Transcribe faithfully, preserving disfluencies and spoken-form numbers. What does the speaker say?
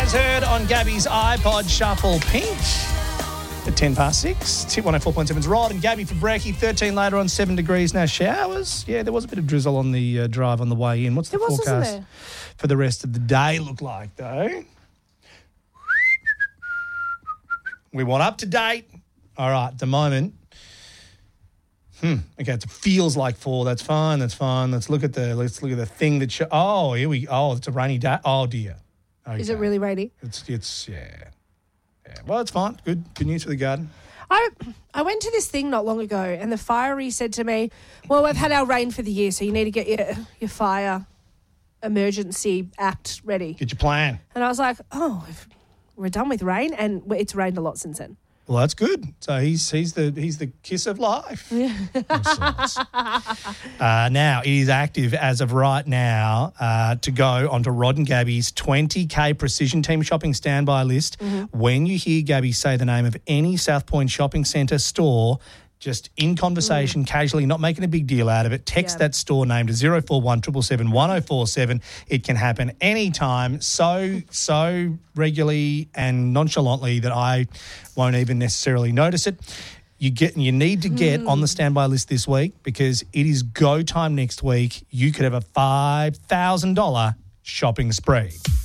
As heard on Gabby's iPod Shuffle Pink at ten past six. Tip one oh four point seven's Rod and Gabby for brekkie. thirteen later on, seven degrees now. Showers. Yeah, there was a bit of drizzle on the uh, drive on the way in. What's the There was, wasn't forecast there? for the rest of the day look like, though? We want up to date. All right, at the moment. Hmm. Okay, it feels like four. That's fine. That's fine. Let's look at the. Let's look at the thing that. Sh- oh, here we. Oh, it's a rainy day. Oh dear. Okay. Is it really rainy? It's it's yeah. Yeah. Well, it's fine. Good good news for the garden. I I went to this thing not long ago, and the firey said to me, "Well, we've had our rain for the year, so you need to get your your fire emergency act ready." Get your plan. And I was like, "Oh, if we're done with rain," and it's rained a lot since then. Well, that's good. So he's he's the he's the kiss of life. of sorts. uh, now it is active as of right now uh, to go onto Rod and Gabby's twenty K Precision Team Shopping standby list. Mm-hmm. When you hear Gabby say the name of any South Point shopping centre store, just in conversation, mm. casually, not making a big deal out of it, text yeah. that store name to zero four one seven seven seven one zero four seven. It can happen anytime, so, so regularly and nonchalantly that I won't even necessarily notice it. You get, you need to get mm. on the standby list this week because it is go time next week. You could have a five thousand dollars shopping spree.